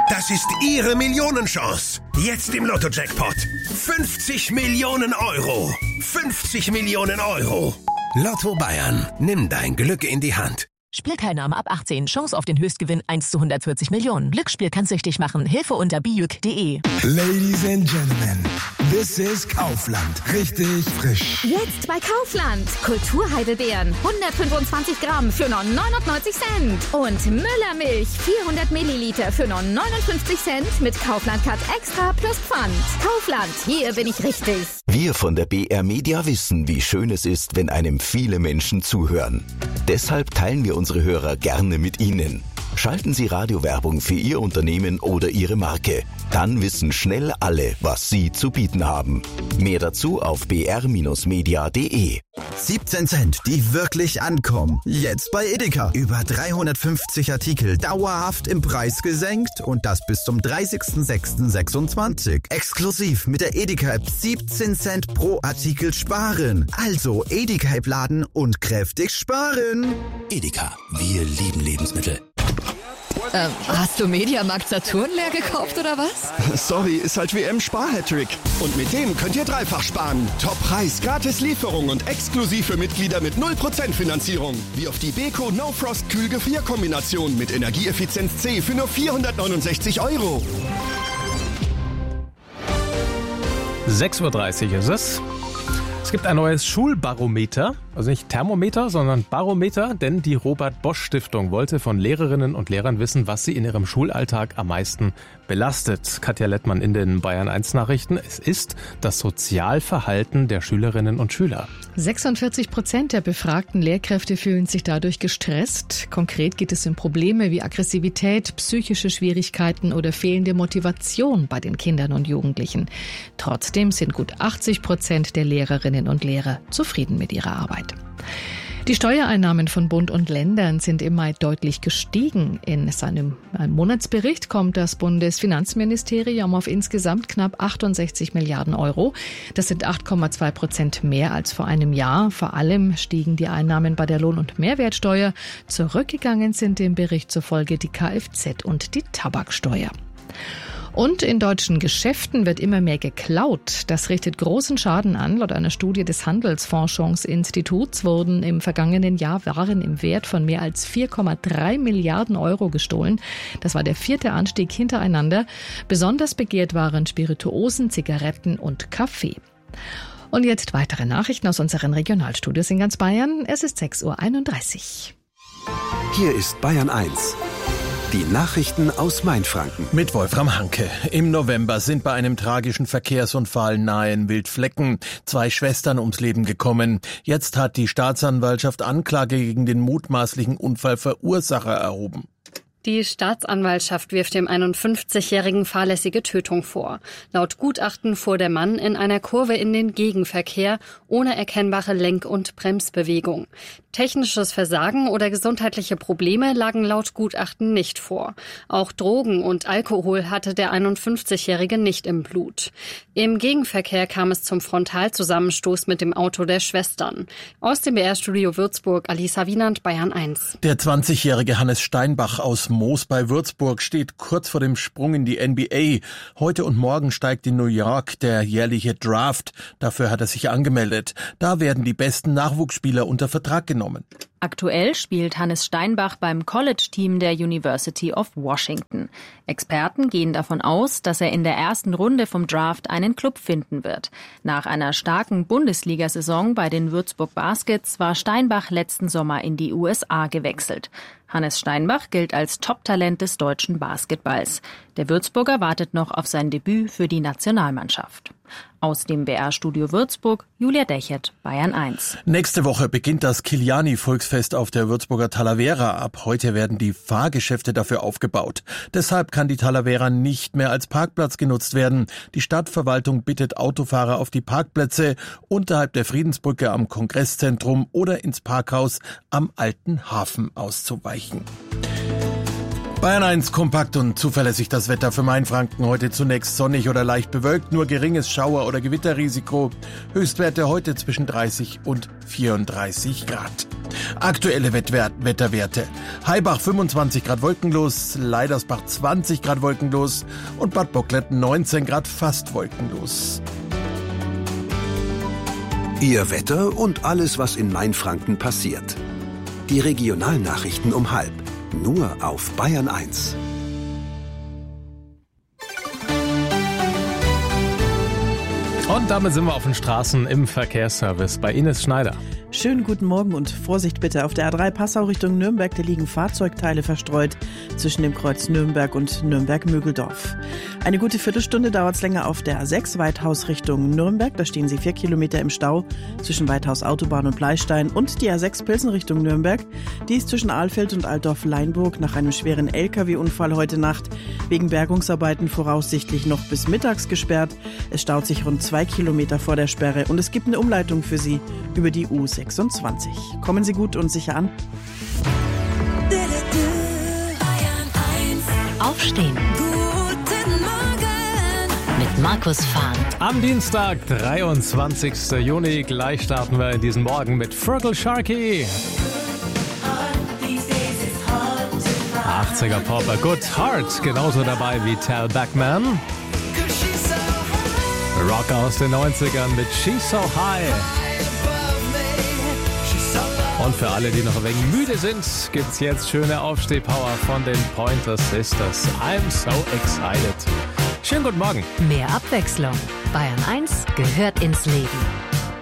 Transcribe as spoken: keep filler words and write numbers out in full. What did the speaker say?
Das ist Ihre Millionenchance. Jetzt im Lotto-Jackpot. fünfzig Millionen Euro. fünfzig Millionen Euro. Lotto Bayern. Nimm dein Glück in die Hand. Spielteilnahme ab achtzehn. Chance auf den Höchstgewinn eins zu hundertvierzig Millionen. Glücksspiel kann süchtig machen. Hilfe unter bijuk punkt de. Ladies and Gentlemen, this is Kaufland. Richtig frisch. Jetzt bei Kaufland. Kulturheidelbeeren. hundertfünfundzwanzig Gramm für nur neunundneunzig Cent. Und Müllermilch. vierhundert Milliliter für nur neunundfünfzig Cent mit Kaufland-Card extra plus Pfand. Kaufland. Hier bin ich richtig. Wir von der B R Media wissen, wie schön es ist, wenn einem viele Menschen zuhören. Deshalb teilen wir unsere Hörer gerne mit Ihnen. Schalten Sie Radiowerbung für Ihr Unternehmen oder Ihre Marke. Dann wissen schnell alle, was Sie zu bieten haben. Mehr dazu auf b r media punkt de. siebzehn Cent, die wirklich ankommen. Jetzt bei Edeka. Über dreihundertfünfzig Artikel dauerhaft im Preis gesenkt und das bis zum dreißigsten sechsten sechsundzwanzig. Exklusiv mit der Edeka-App siebzehn Cent pro Artikel sparen. Also Edeka-App laden und kräftig sparen. Edeka, wir lieben Lebensmittel. Ähm, hast du Mediamarkt Saturn leer gekauft oder was? Sorry, ist halt W M-Spar-Hattrick. Und mit dem könnt ihr dreifach sparen. Top-Preis, gratis Lieferung und exklusiv für Mitglieder mit null Prozent Finanzierung. Wie auf die Beko No Frost Kühlgefrierkombination mit Energieeffizienz C für nur vierhundertneunundsechzig Euro. sechs Uhr dreißig ist es. Es gibt ein neues Schulbarometer, also nicht Thermometer, sondern Barometer, denn die Robert-Bosch-Stiftung wollte von Lehrerinnen und Lehrern wissen, was sie in ihrem Schulalltag am meisten belastet. Katja Lettmann in den Bayern eins Nachrichten. Es ist das Sozialverhalten der Schülerinnen und Schüler. sechsundvierzig Prozent der befragten Lehrkräfte fühlen sich dadurch gestresst. Konkret geht es um Probleme wie Aggressivität, psychische Schwierigkeiten oder fehlende Motivation bei den Kindern und Jugendlichen. Trotzdem sind gut achtzig Prozent der Lehrerinnen und Lehrer zufrieden mit ihrer Arbeit. Die Steuereinnahmen von Bund und Ländern sind im Mai deutlich gestiegen. In seinem Monatsbericht kommt das Bundesfinanzministerium auf insgesamt knapp achtundsechzig Milliarden Euro. Das sind acht Komma zwei Prozent mehr als vor einem Jahr. Vor allem stiegen die Einnahmen bei der Lohn- und Mehrwertsteuer. Zurückgegangen sind dem Bericht zufolge die Kfz- und die Tabaksteuer. Und in deutschen Geschäften wird immer mehr geklaut. Das richtet großen Schaden an. Laut einer Studie des Handelsforschungsinstituts wurden im vergangenen Jahr Waren im Wert von mehr als vier Komma drei Milliarden Euro gestohlen. Das war der vierte Anstieg hintereinander. Besonders begehrt waren Spirituosen, Zigaretten und Kaffee. Und jetzt weitere Nachrichten aus unseren Regionalstudios in ganz Bayern. Es ist sechs Uhr einunddreißig. Hier ist Bayern eins. Die Nachrichten aus Mainfranken. Mit Wolfram Hanke. Im November sind bei einem tragischen Verkehrsunfall nahe in Wildflecken zwei Schwestern ums Leben gekommen. Jetzt hat die Staatsanwaltschaft Anklage gegen den mutmaßlichen Unfallverursacher erhoben. Die Staatsanwaltschaft wirft dem einundfünfzigjährigen fahrlässige Tötung vor. Laut Gutachten fuhr der Mann in einer Kurve in den Gegenverkehr ohne erkennbare Lenk- und Bremsbewegung. Technisches Versagen oder gesundheitliche Probleme lagen laut Gutachten nicht vor. Auch Drogen und Alkohol hatte der einundfünfzigjährige nicht im Blut. Im Gegenverkehr kam es zum Frontalzusammenstoß mit dem Auto der Schwestern. Aus dem B R-Studio Würzburg, Alisa Wienand, Bayern eins. Der zwanzigjährige Hannes Steinbach aus Moos bei Würzburg steht kurz vor dem Sprung in die N B A. Heute und morgen steigt in New York der jährliche Draft. Dafür hat er sich angemeldet. Da werden die besten Nachwuchsspieler unter Vertrag genommen. Aktuell spielt Hannes Steinbach beim College-Team der University of Washington. Experten gehen davon aus, dass er in der ersten Runde vom Draft einen Club finden wird. Nach einer starken Bundesliga-Saison bei den Würzburg Baskets war Steinbach letzten Sommer in die U S A gewechselt. Hannes Steinbach gilt als Top-Talent des deutschen Basketballs. Der Würzburger wartet noch auf sein Debüt für die Nationalmannschaft. Aus dem B R-Studio Würzburg, Julia Dechert, Bayern eins. Nächste Woche beginnt das Kiliani-Volksfest auf der Würzburger Talavera. Ab heute werden die Fahrgeschäfte dafür aufgebaut. Deshalb kann die Talavera nicht mehr als Parkplatz genutzt werden. Die Stadtverwaltung bittet Autofahrer auf die Parkplätze unterhalb der Friedensbrücke am Kongresszentrum oder ins Parkhaus am Alten Hafen auszuweichen. Bayern eins, kompakt und zuverlässig das Wetter für Mainfranken. Heute zunächst sonnig oder leicht bewölkt, nur geringes Schauer- oder Gewitterrisiko. Höchstwerte heute zwischen dreißig und vierunddreißig Grad. Aktuelle Wettwert- Wetterwerte. Haibach fünfundzwanzig Grad wolkenlos, Leidersbach zwanzig Grad wolkenlos und Bad Bocklet neunzehn Grad fast wolkenlos. Ihr Wetter und alles, was in Mainfranken passiert. Die Regionalnachrichten um halb. Nur auf Bayern eins. Und damit sind wir auf den Straßen im Verkehrsservice bei Ines Schneider. Schönen guten Morgen und Vorsicht bitte. Auf der A drei Passau Richtung Nürnberg, da liegen Fahrzeugteile verstreut zwischen dem Kreuz Nürnberg und Nürnberg-Mögeldorf. Eine gute Viertelstunde dauert es länger auf der A sechs Weithaus Richtung Nürnberg. Da stehen Sie vier Kilometer im Stau zwischen Weithaus Autobahn und Bleistein. Und die A sechs Pilsen Richtung Nürnberg, die ist zwischen Ahlfeld und Altdorf-Leinburg nach einem schweren L K W-Unfall heute Nacht wegen Bergungsarbeiten voraussichtlich noch bis mittags gesperrt. Es staut sich rund zwei Kilometer vor der Sperre und es gibt eine Umleitung für Sie über die U sechsundzwanzig. Kommen Sie gut und sicher an. Aufstehen. Guten Morgen. Mit Markus Fahn. Am Dienstag, dreiundzwanzigsten Juni, gleich starten wir in diesen Morgen mit Fergal Sharkey. achtziger Pop, A Good Heart, genauso dabei wie Tal Bachman. Rock aus den neunzigern mit She's So High. Und für alle, die noch ein wenig müde sind, gibt's jetzt schöne Aufstehpower von den Pointer Sisters. I'm so excited. Schönen guten Morgen. Mehr Abwechslung. Bayern eins gehört ins Leben.